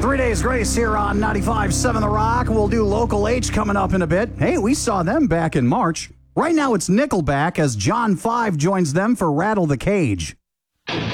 3 Days Grace here on 95.7 The Rock. We'll do Local H coming up in a bit. Hey, we saw them back in March. Right now it's Nickelback as John 5 joins them for Rattle the Cage.